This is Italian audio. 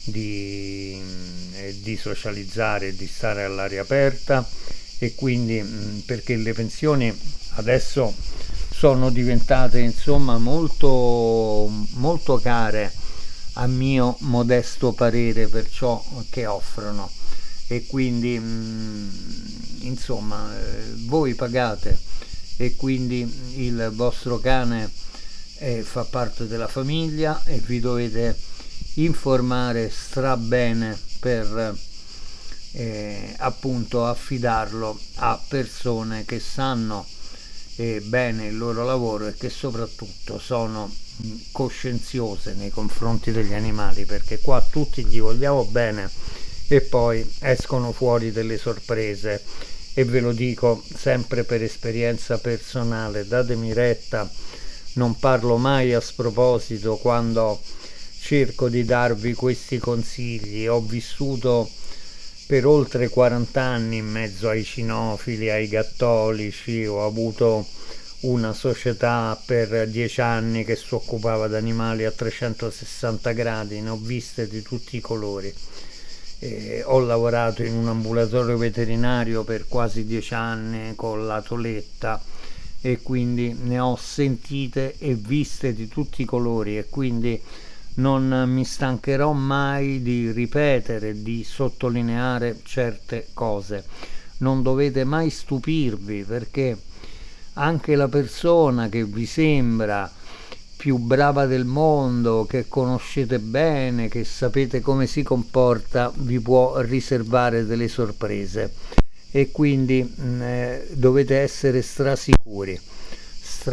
di socializzare, di stare all'aria aperta, e quindi perché le pensioni adesso sono diventate insomma molto molto care a mio modesto parere per ciò che offrono, e quindi insomma voi pagate, e quindi il vostro cane fa parte della famiglia e vi dovete informare strabene per appunto affidarlo a persone che sanno bene il loro lavoro e che soprattutto sono coscienziose nei confronti degli animali, perché qua tutti gli vogliamo bene e poi escono fuori delle sorprese, e ve lo dico sempre per esperienza personale, datemi retta, non parlo mai a sproposito quando cerco di darvi questi consigli. Ho vissuto per oltre 40 anni in mezzo ai cinofili, ai gattolici, ho avuto una società per 10 anni che si occupava di animali a 360 gradi, ne ho viste di tutti i colori. Ho lavorato in un ambulatorio veterinario per quasi 10 anni con la Toletta, e quindi ne ho sentite e viste di tutti i colori, e quindi non mi stancherò mai di ripetere, di sottolineare certe cose. Non dovete mai stupirvi, perché anche la persona che vi sembra più brava del mondo, che conoscete bene, che sapete come si comporta, vi può riservare delle sorprese, e quindi dovete essere strasicuri.